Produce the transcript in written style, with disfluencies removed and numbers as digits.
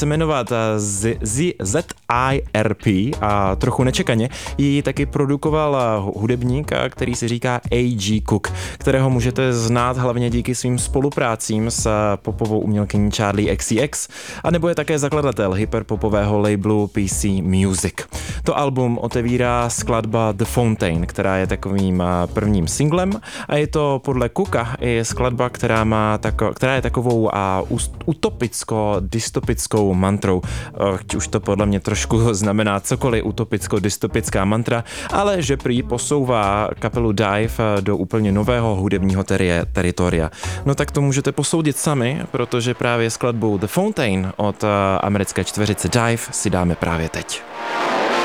se jmenovat ZIRP a trochu nečekaně ji taky produkoval hudebník, který se říká A.G. Cook, kterého můžete znát hlavně díky svým spoluprácím s popovou umělkyní Charli XCX, a nebo je také zakladatel hyperpopového labelu PC Music. To album otevírá skladba The Fountain, která je takovým prvním singlem, a je to podle Cooka i skladba, která je takovou utopicko-dystopickou mantrou. Už to podle mě trošku znamená cokoliv utopicko-dystopická mantra, ale že prý posouvá kapelu Dive do úplně nového hudebního teritoria. No tak to můžete posoudit sami, protože právě skladbu The Fountain od americké čtveřice Dive si dáme právě teď.